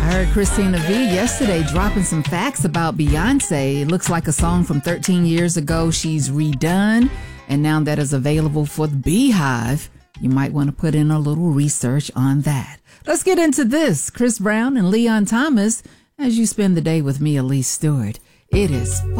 Heard Christina V yesterday dropping some facts about Beyonce. It looks like a song from 13 years ago she's redone, and now that is available for the Beehive. You might want to put in a little research on that. Let's get into this. Chris Brown and Leon Thomas, as you spend the day with me, Elise Stewart. It is